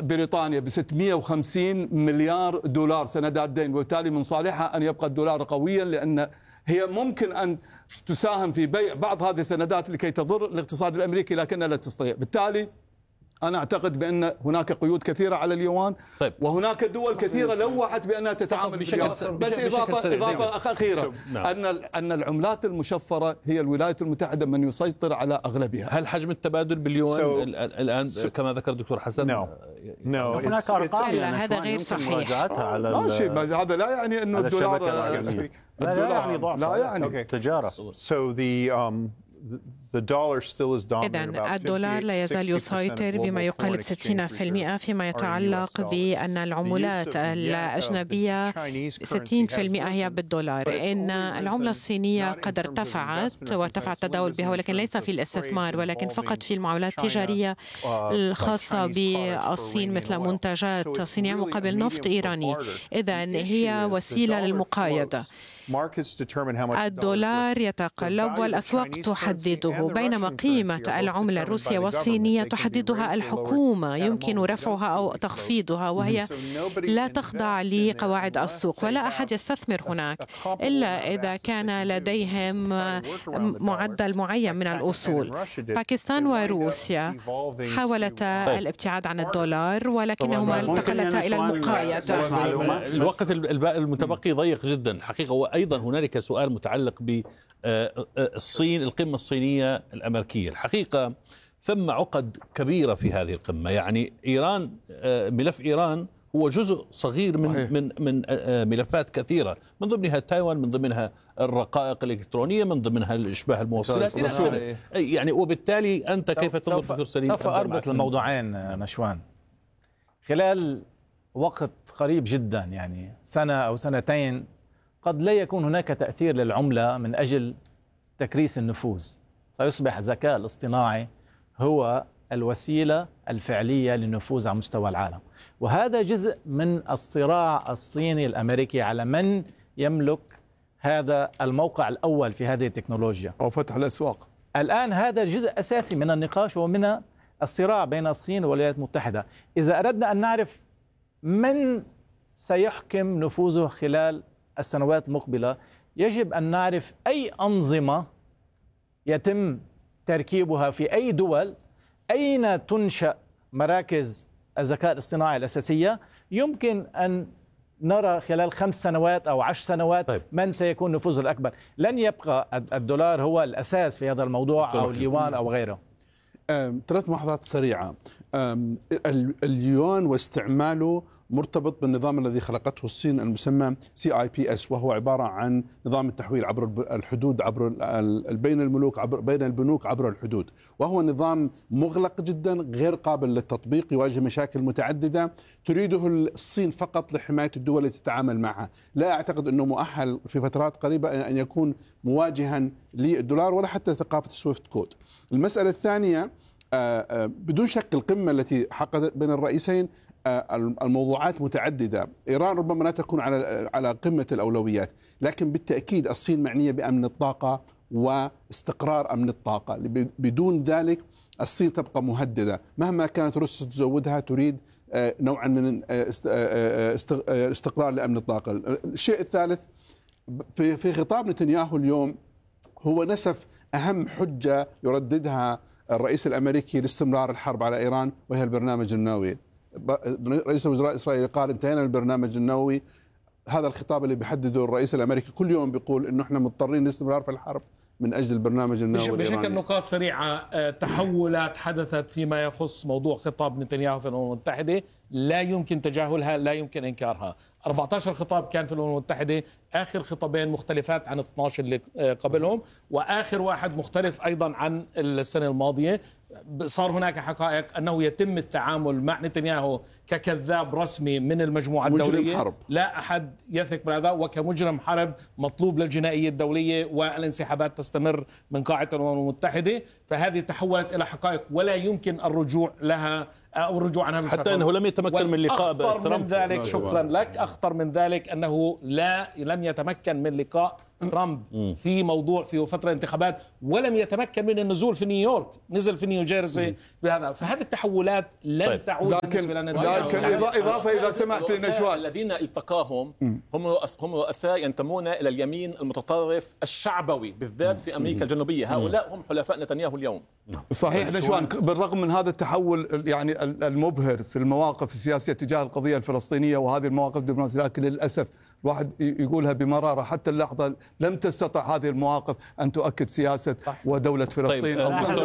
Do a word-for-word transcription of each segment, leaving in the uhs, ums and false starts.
بريطانيا ب ستمئة وخمسين مليار دولار سندات دين، وبالتالي من صالحها أن يبقى الدولار قويا، لأن هي ممكن أن تساهم في بيع بعض هذه السندات لكي تضر الاقتصاد الأمريكي لكنها لا تستطيع. بالتالي أنا أعتقد بأن هناك قيود كثيرة على اليوان. طيب. وهناك دول كثيرة لوحت بأنها تتعامل بشكل بس إضافة, إضافة أخيرة نعم. أن أن العملات المشفرة هي الولايات المتحدة من يسيطر على أغلبها. هل حجم التبادل باليوان so, الآن so, كما ذكر الدكتور حسن؟ no. No. هناك أرقام هذا غير صحيح. على لا شيء، هذا لا يعني أنه الدولار لا يعني ضعف، لا يعني تجارة. So the um إذن الدولار لا يزال يسيطر بما يقارب ستين بالمئة فيما يتعلق بأن العملات الأجنبية ستين بالمئة هي بالدولار. إن العملة الصينية قد ارتفعت وارتفع التداول بها، ولكن ليس في الاستثمار، ولكن فقط في المعاملات التجارية الخاصة بالصين مثل منتجات صينية مقابل نفط إيراني. إذن هي وسيلة للمقايضة. الدولار يتقلب والأسواق تحدده، بينما قيمة العملة الروسية والصينية تحددها الحكومة، يمكن رفعها أو تخفيضها، وهي لا تخضع لقواعد السوق، ولا أحد يستثمر هناك إلا إذا كان لديهم معدل معين من الأصول. باكستان وروسيا حاولتا الابتعاد عن الدولار، ولكنهما التقلتا إلى المقايضة. الوقت المتبقي ضيق جدا حقيقة. وأيضا هنالك سؤال متعلق بالصين، القمة الصينية الأمريكية. الحقيقة ثم عقد كبيرة في هذه القمة، يعني إيران، ملف إيران هو جزء صغير من من من ملفات كثيرة، من ضمنها تايوان، من ضمنها الرقائق الإلكترونية، من ضمنها الإشباه الموصلات، يعني وبالتالي أنت كيف تنظر دكتور سليم؟ سوف أربط الموضوعين نشوان. خلال وقت قريب جدا، يعني سنة أو سنتين، قد لا يكون هناك تأثير للعملة من أجل تكريس النفوذ. سيصبح الذكاء الاصطناعي هو الوسيلة الفعلية للنفوذ على مستوى العالم، وهذا جزء من الصراع الصيني الأمريكي على من يملك هذا الموقع الأول في هذه التكنولوجيا أو فتح الأسواق. الآن هذا جزء أساسي من النقاش ومن الصراع بين الصين والولايات المتحدة. إذا أردنا أن نعرف من سيحكم نفوذه خلال السنوات المقبلة، يجب أن نعرف أي أنظمة يتم تركيبها في أي دول، أين تنشأ مراكز الذكاء الاصطناعي الأساسية. يمكن أن نرى خلال خمس سنوات أو عشر سنوات طيب. من سيكون نفوذه الأكبر. لن يبقى الدولار هو الأساس في هذا الموضوع أو اليوان أو غيره. ثلاث ملاحظات سريعة. اليوان واستعماله مرتبط بالنظام الذي خلقته الصين المسمى سي آي بي إس، وهو عبارة عن نظام التحويل عبر الحدود، عبر بين الملوك، عبر بين البنوك عبر الحدود، وهو نظام مغلق جدا غير قابل للتطبيق، يواجه مشاكل متعددة تريده الصين فقط لحماية الدول التي تتعامل معها. لا أعتقد أنه مؤهل في فترات قريبة أن يكون مواجها للدولار ولا حتى ثقافة السويفت كود. المسألة الثانية، بدون شك القمة التي حققت بين الرئيسين الموضوعات متعددة. إيران ربما لا تكون على على قمة الأولويات، لكن بالتأكيد الصين معنية بأمن الطاقة واستقرار أمن الطاقة. بدون ذلك الصين تبقى مهددة مهما كانت روسيا تزودها، تريد نوعا من استقرار لأمن الطاقة. الشيء الثالث، في في خطاب نتنياهو اليوم هو نسف أهم حجة يرددها الرئيس الأمريكي لاستمرار الحرب على إيران، وهي البرنامج النووي. رئيس وزراء إسرائيل قال انتهينا من البرنامج النووي. هذا الخطاب اللي بيحدده الرئيس الأمريكي كل يوم، بيقول إنه إحنا مضطرين لاستمرار في الحرب من أجل البرنامج النووي الإيراني. بشكل نقاط سريعة، تحولات حدثت فيما يخص موضوع خطاب نتنياهو في الأمم المتحدة لا يمكن تجاهلها، لا يمكن إنكارها. أربعة عشر خطاب كان في الأمم المتحدة، آخر خطابين مختلفات عن اثني عشر اللي قبلهم، وآخر واحد مختلف أيضا عن السنة الماضية. صار هناك حقائق أنه يتم التعامل مع نتنياهو ككذاب رسمي من المجموعة الدولية، حرب. لا أحد يثق بهذا، وكمجرم حرب مطلوب للجنائية الدولية، والانسحابات تستمر من قاعة الأمم المتحدة. فهذه تحولت إلى حقائق ولا يمكن الرجوع لها أو الرجوع عنها، حتى أنه لم يتمكن من لقاء أخطر من ذلك، شكرا لك، أخطر من ذلك أنه لا لم يتمكن من لقاء ترامب في موضوع في فترة انتخابات ولم يتمكن من النزول في نيويورك، نزل في نيوجيرسي بهذا. فهذه التحولات لن طيب. تعود لكن بالنسبة لنا. لكن إضافة إذا سمحت لي نجوى، الذين التقاهم هم هم رؤساء ينتمون إلى اليمين المتطرف الشعبوي بالذات في أمريكا الجنوبية. هؤلاء هم حلفاء نتنياهو اليوم. صحيح نجوان، بالرغم من هذا التحول يعني المبهر في المواقف السياسية تجاه القضية الفلسطينية وهذه المواقف الدبلوماسية، لكن للأسف الواحد يقولها بمرارة حتى اللحظة لم تستطع هذه المواقف أن تؤكد سياسة ودولة فلسطين.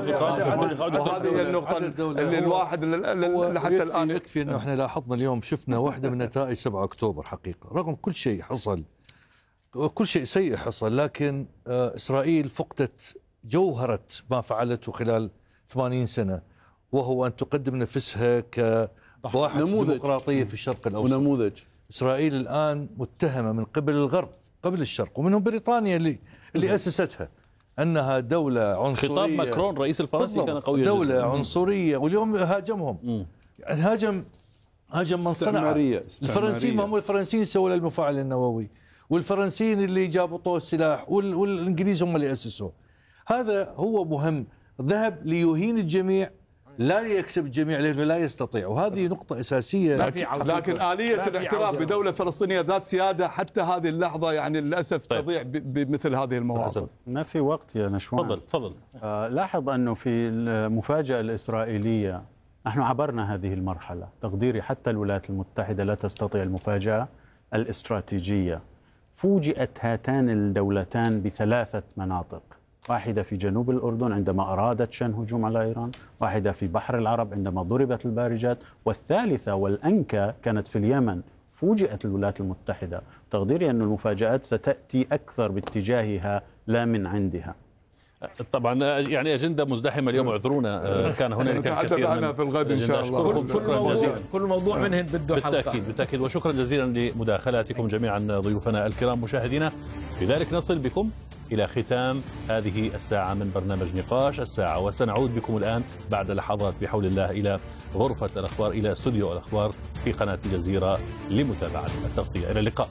وهذه هي النقطة اللي الواحد حتى الآن يكفي أنه احنا لاحظنا اليوم شفنا واحدة من نتائج سبعة أكتوبر حقيقة، رغم كل شيء حصل كل شيء سيء حصل، لكن إسرائيل فقدت جوهرة ما فعلته خلال ثمانين سنة، وهو أن تقدم نفسها كواحد ديمقراطية في الشرق الأوسط. ونموذج. إسرائيل الآن متهمة من قبل الغرب قبل الشرق ومنهم بريطانيا اللي اللي أسستها أنها دولة عنصرية. خطاب ماكرون رئيس الفرنسي كان قوي جدا. دولة عنصرية، واليوم هاجمهم. يعني هاجم هاجم من صنع الفرنسيين. ما هم الفرنسيين سووا المفاعل النووي، والفرنسيين اللي جابوا طوى السلاح، والإنجليز هم اللي أسسوه. هذا هو مهم. ذهب ليهين الجميع لا يكسب الجميع لأنه لا يستطيع، وهذه نقطة أساسية. لكن, لكن آلية الاعتراف بدولة فلسطينية ذات سيادة حتى هذه اللحظة يعني للأسف طيب. تضيع بمثل هذه المواقف. ما في وقت يا نشوان. تفضل تفضل. آه لاحظ أنه في المفاجأة الإسرائيلية نحن عبرنا هذه المرحلة. تقديري حتى الولايات المتحدة لا تستطيع المفاجأة الاستراتيجية. فوجئت هاتان الدولتان بثلاثة مناطق، واحدة في جنوب الأردن عندما أرادت شن هجوم على إيران، واحدة في بحر العرب عندما ضربت البارجات، والثالثة والأنكى كانت في اليمن. فوجئت الولايات المتحدة. تقديري أن المفاجآت ستأتي أكثر باتجاهها لا من عندها. طبعا يعني أجندة مزدحمة اليوم، اعذرونا، كان هناك الكثير من في الغد إن شاء الله. كل موضوع كل موضوع منهم بده حلقة. بالتأكيد بالتأكيد. وشكرا جزيلا لمداخلاتكم جميعا ضيوفنا الكرام. مشاهدينا بذلك نصل بكم إلى ختام هذه الساعة من برنامج نقاش الساعة، وسنعود بكم الآن بعد لحظات بحول الله إلى غرفة الأخبار، إلى استوديو الأخبار في قناة الجزيرة لمتابعة التغطية. إلى اللقاء.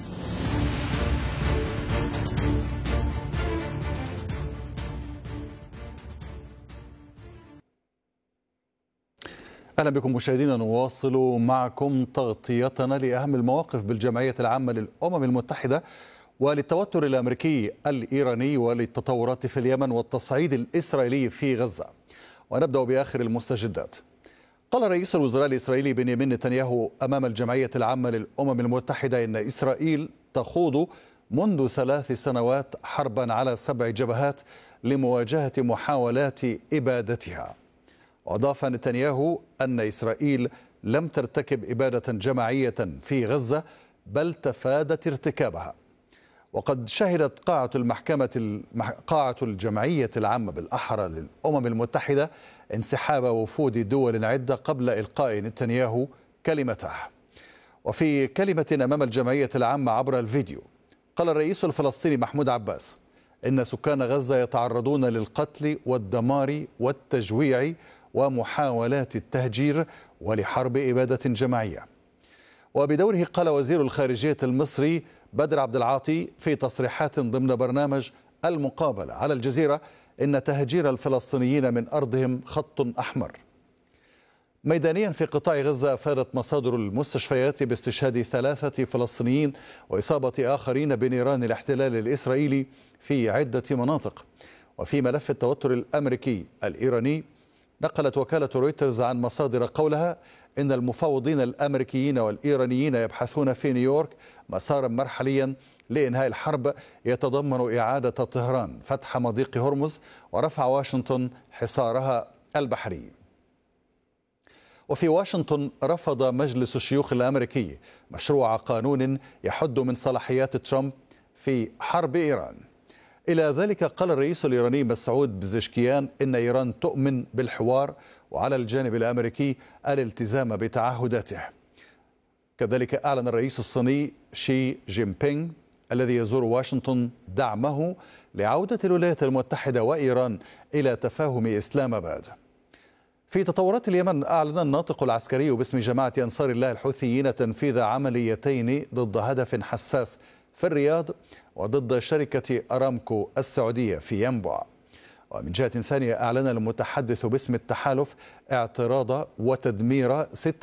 أهلا بكم مشاهدينا، نواصل معكم تغطيتنا لأهم المواقف بالجمعية العامة للأمم المتحدة وللتوتر الأمريكي الإيراني وللتطورات في اليمن والتصعيد الإسرائيلي في غزة. ونبدأ بآخر المستجدات. قال رئيس الوزراء الإسرائيلي بنيامين نتنياهو أمام الجمعية العامة للأمم المتحدة إن إسرائيل تخوض منذ ثلاث سنوات حربا على سبع جبهات لمواجهة محاولات إبادتها. وأضاف نتنياهو أن إسرائيل لم ترتكب إبادة جماعية في غزة بل تفادت ارتكابها. وقد شهدت قاعة المحكمة قاعة الجمعية العامة بالأحرى للأمم المتحدة انسحاب وفود دول عدة قبل إلقاء نتنياهو كلمته. وفي كلمة أمام الجمعية العامة عبر الفيديو قال الرئيس الفلسطيني محمود عباس إن سكان غزة يتعرضون للقتل والدمار والتجويع ومحاولات التهجير ولحرب إبادة جماعية. وبدوره قال وزير الخارجية المصري بدر عبد العاطي في تصريحات ضمن برنامج المقابلة على الجزيرة إن تهجير الفلسطينيين من أرضهم خط أحمر. ميدانيا في قطاع غزة أفادت مصادر المستشفيات باستشهاد ثلاثة فلسطينيين وإصابة آخرين بنيران الاحتلال الإسرائيلي في عدة مناطق. وفي ملف التوتر الأمريكي الإيراني نقلت وكالة رويترز عن مصادر قولها إن المفاوضين الأمريكيين والإيرانيين يبحثون في نيويورك مسارا مرحليا لإنهاء الحرب يتضمن إعادة طهران فتح مضيق هرمز ورفع واشنطن حصارها البحري. وفي واشنطن رفض مجلس الشيوخ الأمريكي مشروع قانون يحد من صلاحيات ترامب في حرب إيران. إلى ذلك قال الرئيس الإيراني مسعود بزشكيان إن إيران تؤمن بالحوار وعلى الجانب الأمريكي الالتزام بتعهداته. كذلك أعلن الرئيس الصيني شي جين بينغ الذي يزور واشنطن دعمه لعودة الولايات المتحدة وإيران إلى تفاهم إسلام آباد. في تطورات اليمن أعلن الناطق العسكري باسم جماعة أنصار الله الحوثيين تنفيذ عمليتين ضد هدف حساس في الرياض وضد شركة أرامكو السعودية في ينبع. ومن جهة ثانية أعلن المتحدث باسم التحالف اعتراض وتدمير ستة